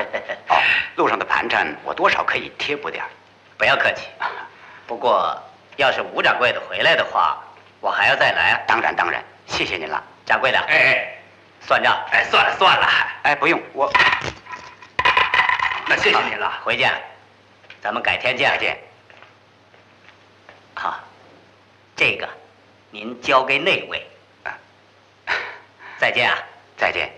哦，路上的盘缠我多少可以贴补点。 不要客气。不过，要是吴掌柜的回来的话，我还要再来啊。 当然，谢谢您了， 掌柜的。哎，算账。 哎，算了。 哎，不用，我。 那谢谢您了， 回见。咱们改天见。 再见。 好，这个您交给那位。再见啊。 再见。